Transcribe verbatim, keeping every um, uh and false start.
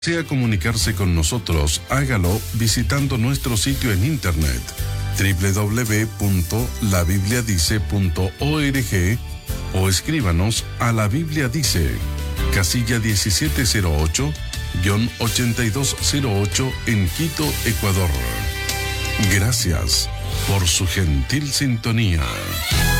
Desea comunicarse con nosotros, hágalo visitando nuestro sitio en internet doble u doble u doble u punto la biblia dice punto org o escríbanos a La Biblia Dice, casilla diecisiete cero ocho, ochenta y dos cero ocho en Quito, Ecuador. Gracias por su gentil sintonía.